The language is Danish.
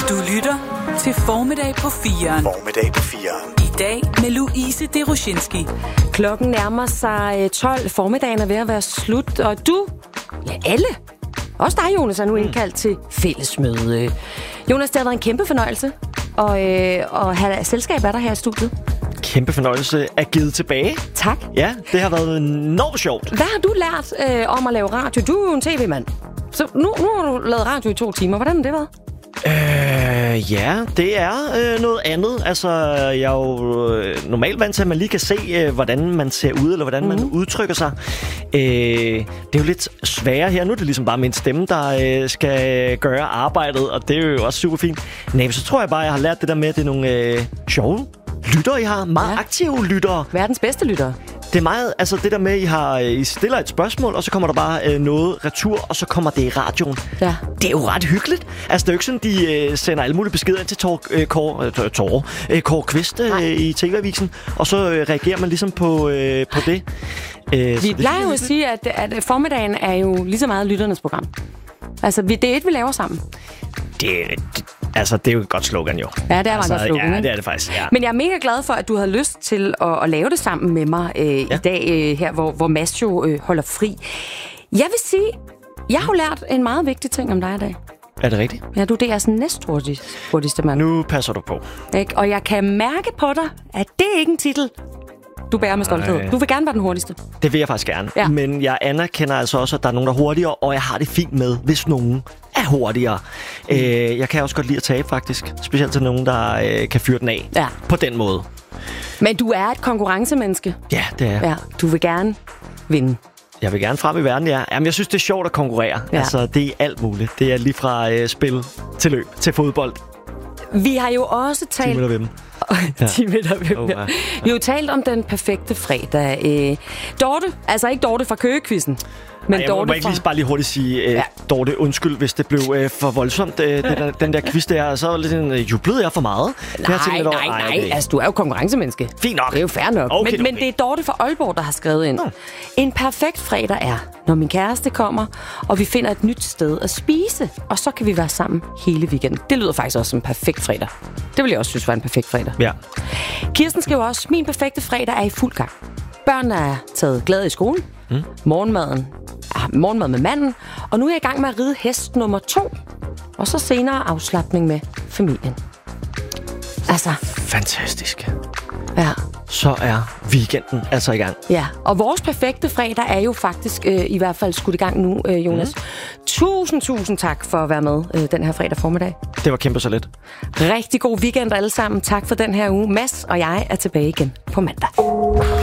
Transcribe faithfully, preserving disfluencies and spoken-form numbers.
Du lytter til Formiddag på firen. Formiddag på firen. I dag med Louise Deroshinski. Klokken nærmer sig tolv. Formiddagen er ved at være slut, og du, ja alle, også dig, Jonas, er nu indkaldt til fællesmøde. Jonas, det har været en kæmpe fornøjelse og, øh, og have selskab af dig her i studiet. Kæmpe fornøjelse er givet tilbage. Tak. Ja, det har været enormt sjovt. Hvad har du lært øh, om at lave radio? Du er jo en tv-mand. Så nu, nu har du lavet radio i to timer. Hvordan har det været? Øh, ja, det er øh, noget andet. Altså, jeg er jo øh, normalt vant til, at man lige kan se, øh, hvordan man ser ud, eller hvordan mm. man udtrykker sig. Øh, det er jo lidt sværere her. Nu er det ligesom bare min stemme, der øh, skal gøre arbejdet, og det er jo også super fint. Nej, så tror jeg bare, jeg har lært det der med, at det er nogle øh, sjove lyttere, I har. Meget ja. aktive lyttere. Verdens bedste lyttere. Det er meget, altså det der med, at I, har, I stiller et spørgsmål, og så kommer der bare øh, noget retur, og så kommer det i radioen. Ja. Det er jo ret hyggeligt. Altså det er jo ikke sådan, de øh, sender alle mulige beskeder ind til Tor, øh, Kåre, øh, Tor, øh, Kåre Kvist øh, i T V-avisen, og så øh, reagerer man ligesom på, øh, på det. Øh, vi plejer jo at sige, at, at formiddagen er jo lige så meget lytternes program. Altså vi, det er et, vi laver sammen. Det, det Altså, det er jo et godt slogan, jo. Ja, det er altså, godt slogan. Ja, det er det faktisk, ja. Men jeg er mega glad for, at du havde lyst til at, at lave det sammen med mig øh, ja. i dag, øh, her hvor, hvor Mads jo øh, holder fri. Jeg vil sige, jeg har lært en meget vigtig ting om dig i dag. Er det rigtigt? Ja, du det er sådan næst hurtigst, hurtigste mand. Nu passer du på. Ikke? Og jeg kan mærke på dig, at det er ikke en titel, du bærer med stolthed. Du vil gerne være den hurtigste. Det vil jeg faktisk gerne. Ja. Men jeg anerkender altså også, at der er nogen, der er hurtigere, og jeg har det fint med, hvis nogen er hurtigere. Mm. Øh, jeg kan også godt lide at tabe, faktisk. Specielt til nogen, der øh, kan fyre den af. Ja. På den måde. Men du er et konkurrencemenneske. Ja, det er jeg. Ja, du vil gerne vinde. Jeg vil gerne frem i verden, ja. Jamen, jeg synes, det er sjovt at konkurrere. Ja. Altså, det er alt muligt. Det er lige fra øh, spil til løb til fodbold. Vi har jo også talt... ti meter ved dem. Ja. ti meter ved dem, oh, ja. Ja. Vi har jo talt om den perfekte fredag. Øh, Dorte, altså ikke Dorte fra Køgekvisten. Men Ej, jeg må, må ikke lige bare lige hurtigt sige, øh, ja. Dorte, undskyld, hvis det blev øh, for voldsomt, øh, den, der, den der quiz der, så lidt en, øh, jublede jeg for meget. Nej, nej, nej, nej, nej. Altså, du er jo konkurrencemenneske. Fint nok. Det er jo fair nok. Okay, men, okay. men det er Dorte fra Aalborg, der har skrevet ind. Nå. En perfekt fredag er, når min kæreste kommer, og vi finder et nyt sted at spise, og så kan vi være sammen hele weekenden. Det lyder faktisk også som en perfekt fredag. Det vil jeg også synes var en perfekt fredag. Ja. Kirsten skriver også, min perfekte fredag er i fuld gang. Børnene er taget glade i skolen. Mm. Morgenmaden ah, morgenmad med manden. Og nu er jeg i gang med at ride hest nummer to. Og så senere afslapning med familien. Altså. Fantastisk. Ja. Så er weekenden altså i gang. Ja, og vores perfekte fredag er jo faktisk øh, i hvert fald skudt i gang nu, øh, Jonas. Mm. Tusind, tusind tak for at være med øh, den her fredag formiddag. Det var kæmpe så lidt. Rigtig god weekend alle sammen. Tak for den her uge. Mads og jeg er tilbage igen på mandag.